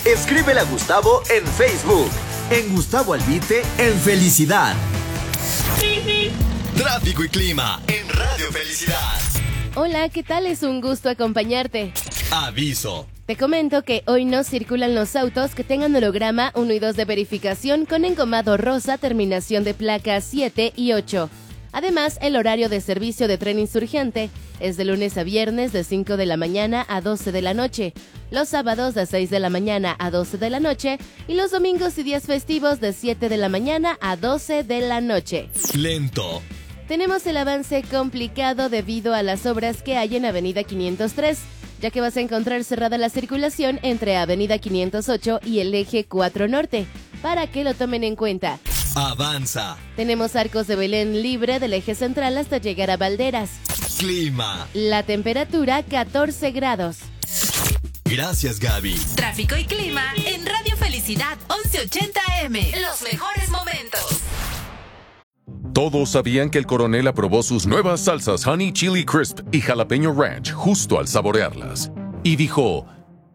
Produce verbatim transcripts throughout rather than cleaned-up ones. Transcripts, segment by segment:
Escríbele a Gustavo en Facebook. En Gustavo Albite, en Felicidad. Tráfico y clima en Radio Felicidad. Hola, ¿qué tal? Es un gusto acompañarte. Aviso. Te comento que hoy no circulan los autos que tengan holograma uno y dos de verificación con engomado rosa, terminación de placas siete y ocho. Además, el horario de servicio de tren insurgente es de lunes a viernes de cinco de la mañana a doce de la noche, los sábados de seis de la mañana a doce de la noche y los domingos y días festivos de siete de la mañana a doce de la noche. Lento. Tenemos el avance complicado debido a las obras que hay en Avenida quinientos tres, ya que vas a encontrar cerrada la circulación entre Avenida quinientos ocho y el eje cuatro Norte, para que lo tomen en cuenta. Avanza. Tenemos Arcos de Belén libre del eje central hasta llegar a Valderas. Clima. La temperatura catorce grados. Gracias, Gaby. Tráfico y clima en Radio Felicidad once ochenta A M. Los mejores momentos. Todos sabían que el coronel aprobó sus nuevas salsas Honey Chili Crisp y Jalapeño Ranch justo al saborearlas. Y dijo...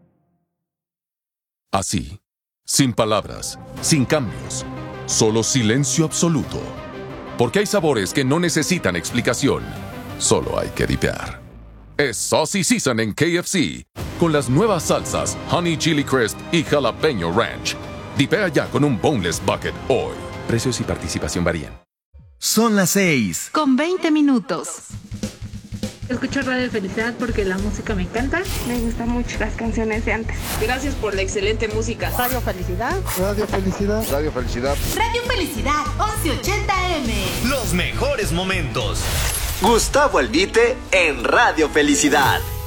así, sin palabras, sin cambios, solo silencio absoluto. Porque hay sabores que no necesitan explicación, solo hay que dipear. Es Saucy Season en K F C, con las nuevas salsas Honey Chili Crisp y Jalapeño Ranch. Dipea ya con un Boneless Bucket hoy. Precios y participación varían. Son las seis. Con veinte minutos. Escucho Radio Felicidad porque la música me encanta. Me gustan mucho las canciones de antes. Gracias por la excelente música. Radio Felicidad. Radio Felicidad. Radio Felicidad. Radio Felicidad once ochenta A M. Los mejores momentos. Gustavo Albite en Radio Felicidad.